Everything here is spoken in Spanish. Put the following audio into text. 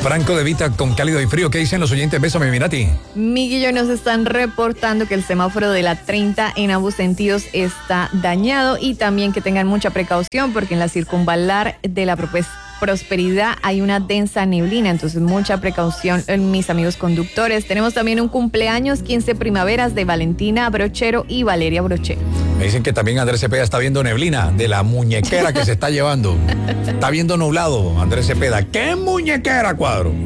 Franco de Vita con cálido y frío. ¿Qué dicen los oyentes? Bésame, Mirati. Miguel y yo nos están reportando que el semáforo de la 30 en ambos sentidos está dañado y también que tengan mucha precaución porque en la circunvalar de la Prosperidad hay una densa neblina, entonces mucha precaución, mis amigos conductores. Tenemos también un cumpleaños, 15 primaveras de Valentina Brochero y Valeria Brochero. Me dicen que también Andrés Cepeda está viendo neblina de la muñequera que se está llevando. Está viendo nublado Andrés Cepeda. ¿Qué muñequera, Cuadro?